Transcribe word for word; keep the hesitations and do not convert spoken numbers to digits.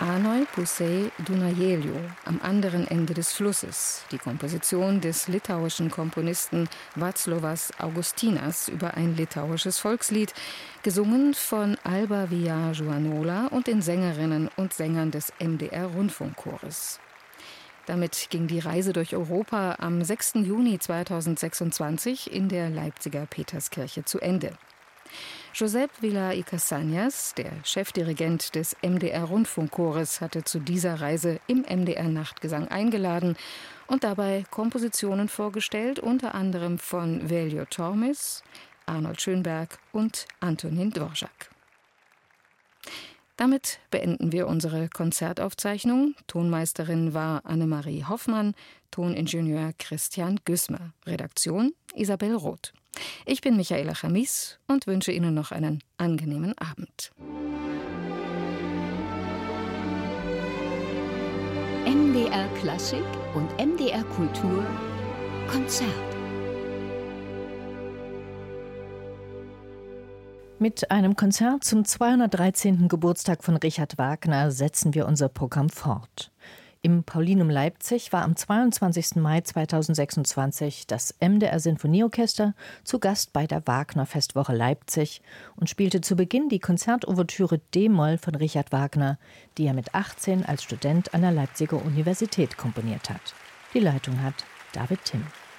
Anoi Pusei Dunajeliu, am anderen Ende des Flusses, die Komposition des litauischen Komponisten Vaclovas Augustinas über ein litauisches Volkslied, gesungen von Alba Villard-Juanola und den Sängerinnen und Sängern des M D R-Rundfunkchores. Damit ging die Reise durch Europa am sechsten Juni zweitausendsechsundzwanzig in der Leipziger Peterskirche zu Ende. Josep Vila y Casañas, der Chefdirigent des M D R-Rundfunkchores, hatte zu dieser Reise im M D R-Nachtgesang eingeladen und dabei Kompositionen vorgestellt, unter anderem von Veljo Tormis, Arnold Schönberg und Antonín Dvořák. Damit beenden wir unsere Konzertaufzeichnung. Tonmeisterin war Annemarie Hoffmann, Toningenieur Christian Güßmer, Redaktion Isabel Roth. Ich bin Michaela Chamis und wünsche Ihnen noch einen angenehmen Abend. M D R Klassik und M D R Kultur Konzert. Mit einem Konzert zum zweihundertdreizehnten Geburtstag von Richard Wagner setzen wir unser Programm fort. Im Paulinum Leipzig war am zweiundzwanzigsten Mai zweitausendsechsundzwanzig das M D R Sinfonieorchester zu Gast bei der Wagner-Festwoche Leipzig und spielte zu Beginn die Konzertouvertüre D-Moll von Richard Wagner, die er mit achtzehn als Student an der Leipziger Universität komponiert hat. Die Leitung hat David Timm.